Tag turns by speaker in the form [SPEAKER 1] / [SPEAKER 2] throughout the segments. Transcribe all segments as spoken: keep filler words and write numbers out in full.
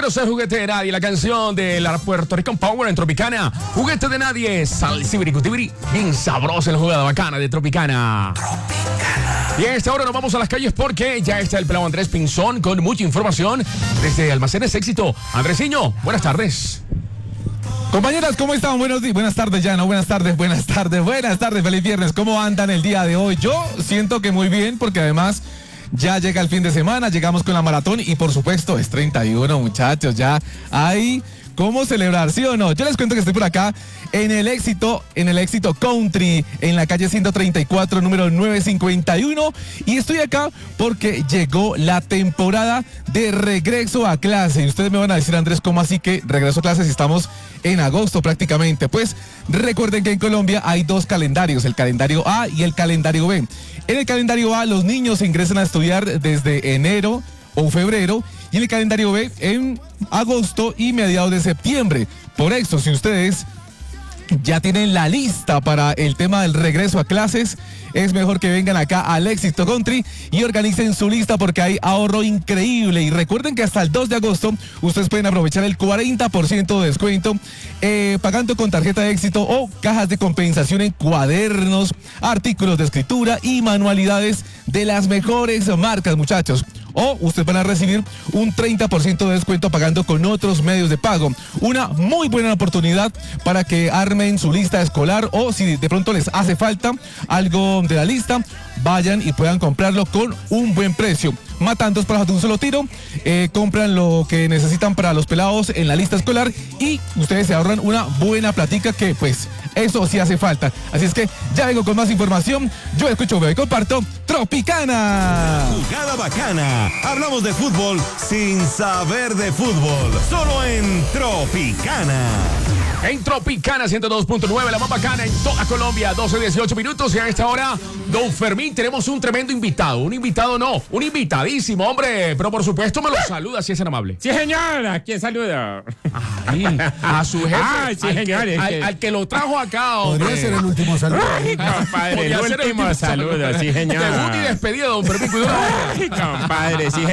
[SPEAKER 1] quiero ser juguete de nadie, la canción de la Puerto Rican Power en Tropicana. Juguete de nadie, salsibiricutibiri, bien sabrosa en la jugada bacana de Tropicana. Tropicana. Y a esta hora nos vamos a las calles porque ya está el pelado Andrés Pinzón con mucha información desde Almacenes Éxito. Andresiño, buenas tardes.
[SPEAKER 2] Compañeras, ¿cómo están? Buenos días, buenas tardes, Llano, buenas tardes, buenas tardes, buenas tardes, feliz viernes. ¿Cómo andan el día de hoy? Yo siento que muy bien, porque además ya llega el fin de semana, llegamos con la maratón y por supuesto es treinta y uno, muchachos, ya hay cómo celebrar, ¿sí o no? Yo les cuento que estoy por acá en el éxito, en el éxito Country, en la calle ciento treinta y cuatro, número novecientos cincuenta y uno, y estoy acá porque llegó la temporada de regreso a clase. Y ustedes me van a decir, Andrés, ¿cómo así que regreso a clase si estamos en agosto prácticamente? Pues recuerden que en Colombia hay dos calendarios, el calendario A y el calendario B. En el calendario A los niños ingresan a estudiar desde enero o febrero, y en el calendario B en agosto y mediados de septiembre. Por eso, si ustedes ya tienen la lista para el tema del regreso a clases, es mejor que vengan acá al Éxito Country y organicen su lista porque hay ahorro increíble. Y recuerden que hasta el dos de agosto ustedes pueden aprovechar el cuarenta por ciento de descuento eh, pagando con tarjeta de Éxito o cajas de compensación en cuadernos, artículos de escritura y manualidades de las mejores marcas, muchachos. O ustedes van a recibir un treinta por ciento de descuento pagando con otros medios de pago. Una muy buena oportunidad para que armen su lista escolar, o si de pronto les hace falta algo de la lista, vayan y puedan comprarlo con un buen precio. Matan dos pájaros de un solo tiro, eh, compran lo que necesitan para los pelados en la lista escolar y ustedes se ahorran una buena platica que pues eso sí hace falta. Así es que ya vengo con más información. Yo escucho, veo y comparto Tropicana.
[SPEAKER 3] Jugada bacana. Hablamos de fútbol sin saber de fútbol. Solo en Tropicana.
[SPEAKER 1] En Tropicana ciento dos punto nueve, la más bacana en toda Colombia, doce dieciocho minutos. Y a esta hora, don Fermín, tenemos un tremendo invitado. Un invitado no, un invitadísimo, hombre. Pero por supuesto me lo saluda, si es tan amable.
[SPEAKER 4] Sí, señor, ¿a quién saluda?
[SPEAKER 1] Ay, a su jefe.
[SPEAKER 4] Ay, sí,
[SPEAKER 1] al,
[SPEAKER 4] señor,
[SPEAKER 1] que,
[SPEAKER 4] es
[SPEAKER 1] al,
[SPEAKER 4] que...
[SPEAKER 1] al que lo trajo acá, hombre.
[SPEAKER 5] Podría ser el último saludo.
[SPEAKER 4] Ay, compadre,
[SPEAKER 1] Podría
[SPEAKER 4] el
[SPEAKER 1] ser
[SPEAKER 4] último saludo, sí, señor.
[SPEAKER 1] Debut y despedida, don Fermín.
[SPEAKER 4] Ay, compadre, sí,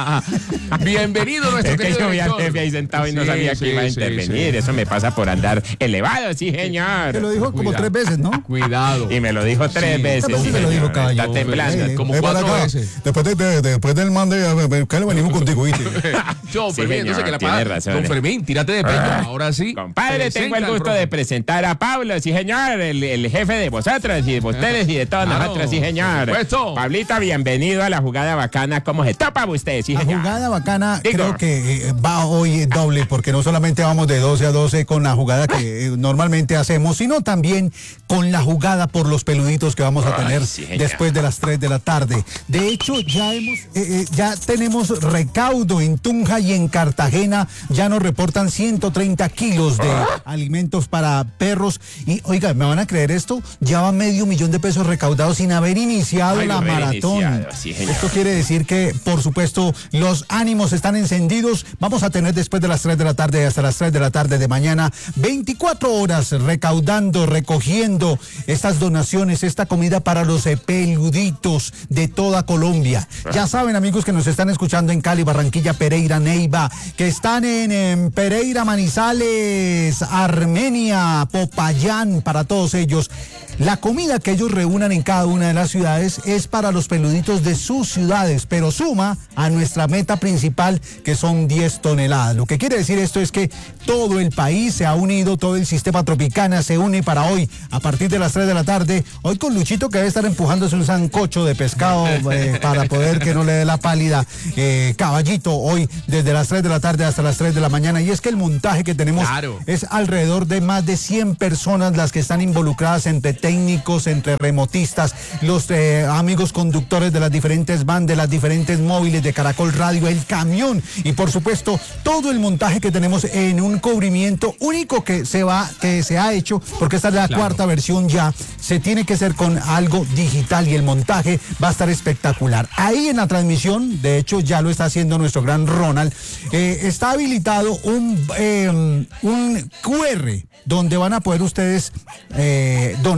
[SPEAKER 4] señor.
[SPEAKER 1] Bienvenido a nuestro
[SPEAKER 4] Es que
[SPEAKER 1] querido
[SPEAKER 4] yo vi al
[SPEAKER 1] director.
[SPEAKER 4] jefe ahí sentado y no
[SPEAKER 1] Sí,
[SPEAKER 4] sabía
[SPEAKER 1] sí,
[SPEAKER 4] que iba a
[SPEAKER 1] sí,
[SPEAKER 4] intervenir.
[SPEAKER 1] sí.
[SPEAKER 4] Eso me pasa por andar elevado, sí, señor.
[SPEAKER 5] Te lo dijo como
[SPEAKER 1] Cuidado.
[SPEAKER 5] tres veces, ¿no?
[SPEAKER 1] Cuidado.
[SPEAKER 4] Y me lo dijo tres
[SPEAKER 1] Sí,
[SPEAKER 4] veces.
[SPEAKER 5] también
[SPEAKER 4] Sí,
[SPEAKER 5] me lo dijo,
[SPEAKER 4] señor.
[SPEAKER 5] caballo.
[SPEAKER 4] Está temblando.
[SPEAKER 5] Eh,
[SPEAKER 1] Como
[SPEAKER 5] eh,
[SPEAKER 1] cuatro
[SPEAKER 5] para acá.
[SPEAKER 1] veces.
[SPEAKER 5] Después, de, de- después del mande, ¿qué le venimos contigo, ¿viste?
[SPEAKER 1] Don
[SPEAKER 4] Sí,
[SPEAKER 1] Fermín,
[SPEAKER 4] señor,
[SPEAKER 1] entonces que la
[SPEAKER 4] tiene
[SPEAKER 1] paga.
[SPEAKER 4] razón.
[SPEAKER 1] Don Fermín, tírate de pecho. Ahora sí.
[SPEAKER 4] Compadre,
[SPEAKER 1] Presenta
[SPEAKER 4] tengo el
[SPEAKER 1] al
[SPEAKER 4] gusto
[SPEAKER 1] profe.
[SPEAKER 4] de presentar a Pablo, sí señor, el, el jefe de vosotros y de ustedes y de todos
[SPEAKER 1] Claro,
[SPEAKER 4] nosotros, sí señor.
[SPEAKER 1] por supuesto.
[SPEAKER 4] Pablita, bienvenido a la jugada bacana. ¿Cómo se topa usted, sí
[SPEAKER 5] La
[SPEAKER 4] señor?
[SPEAKER 5] jugada bacana
[SPEAKER 4] Digo.
[SPEAKER 5] creo que eh, va hoy doble, porque no solamente vamos de doce a doce con la jugada que eh, normalmente hacemos, sino también con la jugada por los peluditos que vamos a
[SPEAKER 4] Ay,
[SPEAKER 5] tener
[SPEAKER 4] sí, señor.
[SPEAKER 5] después de las tres de la tarde. De hecho, ya hemos, eh, eh, ya tenemos recaudo en Tunja y en Cartagena. Ya nos reportan ciento treinta kilos de alimentos para perros. Y oiga, ¿me van a creer esto? Ya va medio millón de pesos recaudados sin haber iniciado
[SPEAKER 4] Ay,
[SPEAKER 5] la
[SPEAKER 4] haber
[SPEAKER 5] maratón.
[SPEAKER 4] iniciado, sí, señor.
[SPEAKER 5] Esto quiere decir que, por supuesto, los ánimos están encendidos. Vamos a tener después de las tres de la tarde hasta las tres de la tarde de mañana veinticuatro horas recaudando, recogiendo estas donaciones, esta comida para los eh, peluditos de toda Colombia. Ya saben, amigos, que nos están escuchando en Cali, Barranquilla, Pereira, Neiva, que están en, en Pereira, Manizales, Armenia, Popayán, para todos ellos. La comida que ellos reúnan en cada una de las ciudades es para los peluditos de sus ciudades, pero suma a nuestra meta principal, que son diez toneladas. Lo que quiere decir esto es que todo el país se ha unido, todo el sistema Tropicana se une para hoy, a partir de las tres de la tarde, hoy con Luchito, que debe estar empujándose un sancocho de pescado eh, para poder que no le dé la pálida, eh, Caballito, hoy desde las tres de la tarde hasta las tres de la mañana. Y es que el montaje que tenemos
[SPEAKER 1] Claro.
[SPEAKER 5] es alrededor de más de cien personas las que están involucradas, entre técnicos, entre remotistas, los eh, amigos conductores de las diferentes van, de las diferentes móviles de Caracol Radio, el camión y por supuesto todo el montaje que tenemos en un cubrimiento único que se va, que se ha hecho, porque esta es la
[SPEAKER 1] Claro.
[SPEAKER 5] cuarta versión ya, se tiene que hacer con algo digital y el montaje va a estar espectacular. Ahí en la transmisión, de hecho ya lo está haciendo nuestro gran Ronald, eh, está habilitado un, eh, un Q R donde van a poder ustedes eh, donar.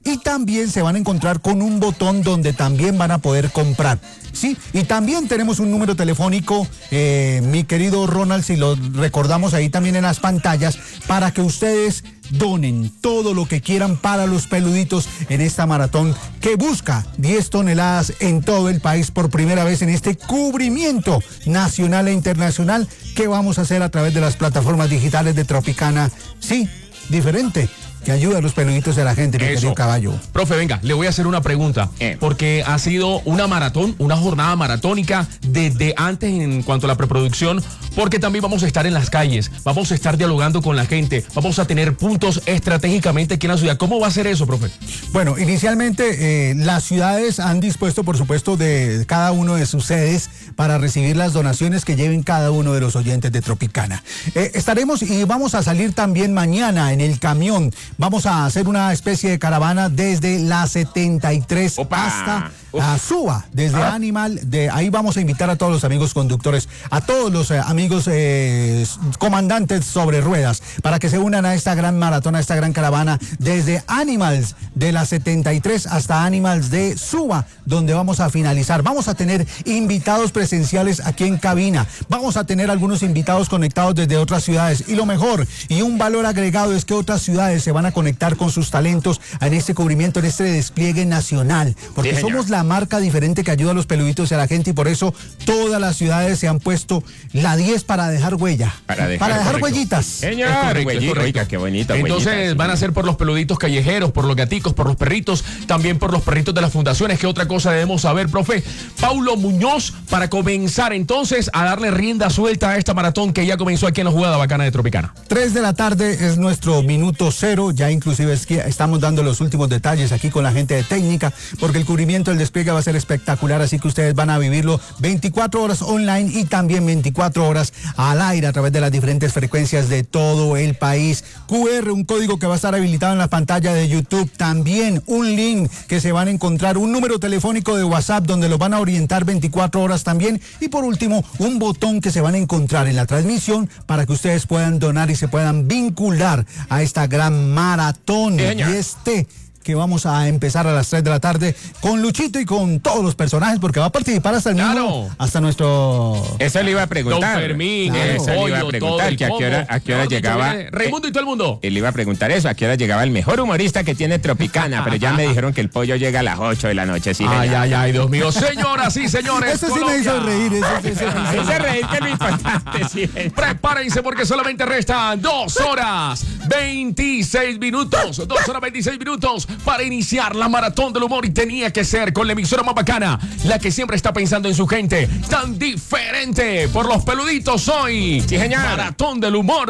[SPEAKER 5] y también se van a encontrar con un botón donde también van a poder comprar. Sí, y también tenemos un número telefónico, eh, mi querido Ronald, si lo recordamos ahí también en las pantallas, para que ustedes donen todo lo que quieran para los peluditos en esta maratón que busca diez toneladas en todo el país por primera vez en este cubrimiento nacional e internacional que vamos a hacer a través de las plataformas digitales de Tropicana. Sí, diferente, que ayuda a los peluditos de la gente, mi querido Caballo.
[SPEAKER 1] Profe, venga, le voy a hacer una pregunta,
[SPEAKER 4] eh.
[SPEAKER 1] porque ha sido una maratón, una jornada maratónica desde antes en cuanto a la preproducción, porque también vamos a estar en las calles, vamos a estar dialogando con la gente, vamos a tener puntos estratégicamente aquí en la ciudad. ¿Cómo va a ser eso, profe?
[SPEAKER 5] Bueno, inicialmente eh, las ciudades han dispuesto, por supuesto, de cada uno de sus sedes para recibir las donaciones que lleven cada uno de los oyentes de Tropicana. Eh, estaremos y vamos a salir también mañana en el camión. Vamos a hacer una especie de caravana desde la setenta y tres
[SPEAKER 4] Opa.
[SPEAKER 5] hasta a Suba, desde ah. Animal. De ahí vamos a invitar a todos los amigos conductores, a todos los eh, amigos eh, comandantes sobre ruedas, para que se unan a esta gran maratón, a esta gran caravana desde Animals de la setenta y tres hasta Animals de Suba, donde vamos a finalizar. Vamos a tener invitados presenciales aquí en cabina, vamos a tener algunos invitados conectados desde otras ciudades, y lo mejor y un valor agregado es que otras ciudades se van a conectar con sus talentos en este cubrimiento, en este despliegue nacional, porque sí, somos la marca diferente que ayuda a los peluditos y a la gente, y por eso todas las ciudades se han puesto la diez para dejar huella,
[SPEAKER 4] para dejar,
[SPEAKER 5] para dejar
[SPEAKER 4] correcto.
[SPEAKER 5] huellitas.
[SPEAKER 4] Señor,
[SPEAKER 1] es correcto,
[SPEAKER 4] huellita,
[SPEAKER 1] es correcto.
[SPEAKER 4] Oiga, qué bonito.
[SPEAKER 1] Entonces
[SPEAKER 4] huellitas,
[SPEAKER 1] van a ser por los peluditos callejeros, por los gaticos, por los perritos, también por los perritos de las fundaciones. ¿Qué otra cosa debemos saber, profe? Paulo Muñoz, para comenzar entonces a darle rienda suelta a esta maratón que ya comenzó aquí en la jugada bacana de Tropicana.
[SPEAKER 5] tres de la tarde es nuestro minuto cero, ya inclusive es que estamos dando los últimos detalles aquí con la gente de técnica, porque el cubrimiento del despliegue va a ser espectacular, así que ustedes van a vivirlo veinticuatro horas online y también veinticuatro horas al aire a través de las diferentes frecuencias de todo el país. Q R, un código que va a estar habilitado en la pantalla de YouTube, también un link que se van a encontrar, un número telefónico de WhatsApp donde los van a orientar veinticuatro horas también, y por último un botón que se van a encontrar en la transmisión para que ustedes puedan donar y se puedan vincular a esta gran maratón.
[SPEAKER 4] Sí,
[SPEAKER 5] y este que vamos a empezar a las tres de la tarde con Luchito y con todos los personajes, porque va a participar hasta el
[SPEAKER 1] Claro.
[SPEAKER 5] mismo, hasta nuestro...
[SPEAKER 4] Eso le iba a preguntar.
[SPEAKER 1] Don Fermín,
[SPEAKER 5] Claro.
[SPEAKER 1] el
[SPEAKER 4] Eso le iba a
[SPEAKER 1] pollo,
[SPEAKER 4] preguntar,
[SPEAKER 1] todo el
[SPEAKER 4] que a qué hora, a qué hora
[SPEAKER 1] Mejor dicho,
[SPEAKER 4] llegaba.
[SPEAKER 1] viene Raimundo y todo el mundo.
[SPEAKER 4] Él iba a preguntar eso, a qué hora llegaba el mejor humorista que tiene Tropicana, pero ya me dijeron que el pollo llega a las ocho de la noche. Sí,
[SPEAKER 1] Ay,
[SPEAKER 4] señor.
[SPEAKER 1] ay, ay, Dios mío. Señoras y señores,
[SPEAKER 5] Ese sí me hizo
[SPEAKER 1] Colombia.
[SPEAKER 5] reír, ese, ese, ese, ese.
[SPEAKER 4] Ese reír que es lo importante, sí.
[SPEAKER 1] Prepárense porque solamente restan dos horas veintiséis minutos. Dos horas veintiséis minutos para iniciar la maratón del humor, y tenía que ser con la emisora más bacana, la que siempre está pensando en su gente, tan diferente por los peluditos hoy.
[SPEAKER 4] Sí, señor.
[SPEAKER 1] Maratón del humor.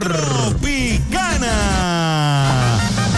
[SPEAKER 3] Tropicana.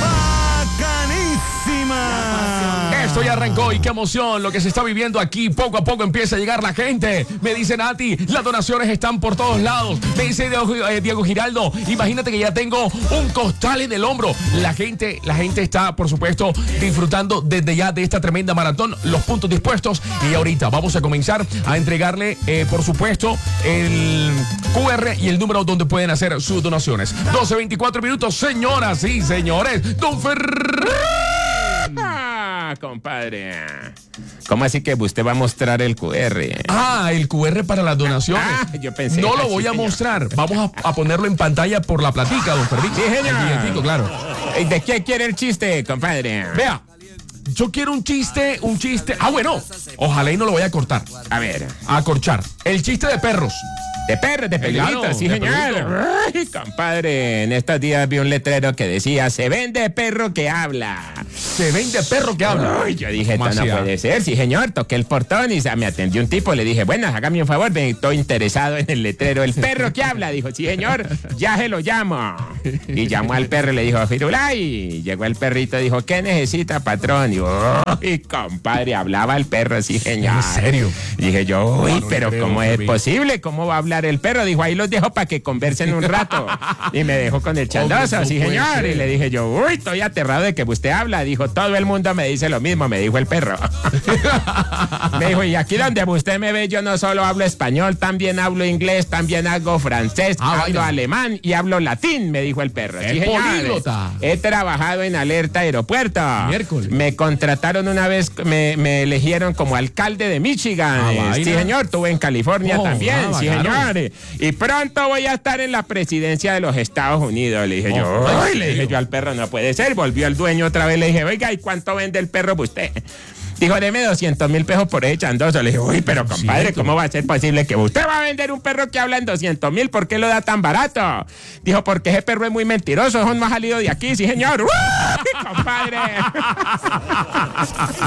[SPEAKER 3] Bacanísima.
[SPEAKER 1] Esto ya arrancó y qué emoción lo que se está viviendo aquí. Poco a poco empieza a llegar la gente. Me dice Nati, las donaciones están por todos lados. Me dice Diego, eh, Diego Giraldo, imagínate que ya tengo un costal en el hombro. La gente, la gente está, por supuesto, disfrutando desde ya de esta tremenda maratón. Los puntos dispuestos, y ahorita vamos a comenzar a entregarle, eh, por supuesto, el Q R y el número donde pueden hacer sus donaciones. doce veinticuatro minutos, señoras y señores. Don Ferrer.
[SPEAKER 4] Ah, compadre. ¿Cómo así que usted va a mostrar el Q R?
[SPEAKER 1] Ah, el Q R para las donaciones.
[SPEAKER 4] Ah, yo pensé
[SPEAKER 1] no lo
[SPEAKER 4] así,
[SPEAKER 1] voy a
[SPEAKER 4] señor.
[SPEAKER 1] mostrar. Vamos a, a ponerlo en pantalla por la platica, don Fermín.
[SPEAKER 4] Sí, señor.
[SPEAKER 1] El billetico, claro.
[SPEAKER 4] ¿Y ¿De qué quiere el chiste, compadre?
[SPEAKER 1] Vea, yo quiero un chiste, un chiste. Ah, bueno, ojalá y no lo voy a cortar.
[SPEAKER 4] A ver.
[SPEAKER 1] A acorchar. El chiste de perros.
[SPEAKER 4] De perros, de peluditos,
[SPEAKER 1] Claro,
[SPEAKER 4] sí,
[SPEAKER 1] de
[SPEAKER 4] señor.
[SPEAKER 1] peludito.
[SPEAKER 4] Ay, compadre, en estos días vi un letrero que decía, se vende perro que habla.
[SPEAKER 1] Se vende perro que habla.
[SPEAKER 4] Ay, yo dije,
[SPEAKER 1] ¿Cómo
[SPEAKER 4] esto no
[SPEAKER 1] así, ah?
[SPEAKER 4] puede ser. Sí, señor, toqué el portón y se- me atendió un tipo. Le dije, bueno, hágame un favor, me estoy interesado en el letrero. El perro que habla, dijo, sí, señor, ya se lo llamo. Y llamó al perro y le dijo, Firulay. Llegó el perrito y dijo, ¿qué necesita, patrón? Y, uy, compadre, hablaba el perro, sí, señor.
[SPEAKER 1] ¿En serio?
[SPEAKER 4] Dije yo, uy,
[SPEAKER 1] No, no
[SPEAKER 4] pero
[SPEAKER 1] creo,
[SPEAKER 4] ¿cómo es
[SPEAKER 1] Tropi.
[SPEAKER 4] posible? ¿Cómo va a hablar el perro? Dijo, ahí los dejo para que conversen un rato. Y me dejó con el chandoso,
[SPEAKER 1] no
[SPEAKER 4] sí,
[SPEAKER 1] puede
[SPEAKER 4] señor.
[SPEAKER 1] ser.
[SPEAKER 4] Y le dije yo, uy, estoy aterrado de que usted habla. Dijo, todo el mundo me dice lo mismo, me dijo el perro. Me dijo, y aquí donde usted me ve, yo no solo hablo español, también hablo inglés, también hago francés,
[SPEAKER 1] Ah,
[SPEAKER 4] hablo
[SPEAKER 1] vaya.
[SPEAKER 4] alemán y hablo latín, me dijo el perro.
[SPEAKER 1] ¡Es
[SPEAKER 4] Sí, señor.
[SPEAKER 1] políglota!
[SPEAKER 4] He trabajado en Alerta Aeropuerto.
[SPEAKER 1] Miércoles.
[SPEAKER 4] Me contrataron una vez, me, me eligieron como alcalde de Michigan.
[SPEAKER 1] Ah,
[SPEAKER 4] Eh,
[SPEAKER 1] vaina.
[SPEAKER 4] sí, señor, estuve en California
[SPEAKER 1] Oh,
[SPEAKER 4] también,
[SPEAKER 1] ah,
[SPEAKER 4] sí,
[SPEAKER 1] bacano.
[SPEAKER 4] señor. Y pronto voy a estar en la presidencia de los Estados Unidos. Le dije
[SPEAKER 1] Oh,
[SPEAKER 4] yo,
[SPEAKER 1] ¿en
[SPEAKER 4] "Ay", le dije
[SPEAKER 1] serio?
[SPEAKER 4] yo al perro, no puede ser. Volvió el dueño otra vez, le dije, oiga, ¿y cuánto vende el perro para usted? Dijo, deme doscientos mil pesos por ese chandoso. Le dije, uy, pero compadre, ¿cómo va a ser posible que usted va a vender un perro que habla en doscientos mil? ¿Por qué lo da tan barato? Dijo, porque ese perro es muy mentiroso, eso no ha salido de aquí, sí, señor. ¡Uy, compadre!